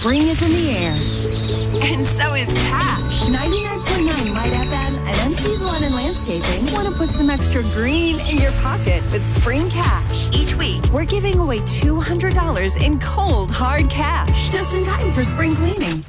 Spring is in the air. And so is cash. 99.9 Might FM and MC's Lawn and Landscaping want to put some extra green in your pocket with Spring Cash. Each week, We're giving away $200 in cold, hard cash just in time for spring cleaning.